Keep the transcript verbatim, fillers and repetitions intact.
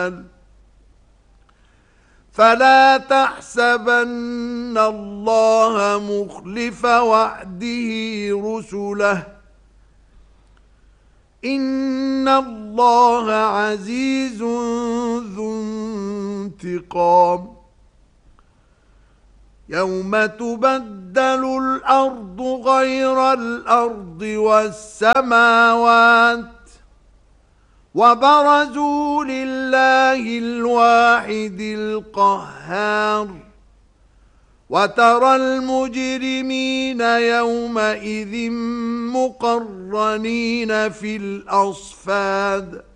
الجبال فلا تحسبن الله مخلف وعده رسله إن الله عزيز ذو انتقام يوم تبدل الأرض غير الأرض والسماوات وبرزوا لله الواحد القهار وترى المجرمين يومئذ مقرنين في الأصفاد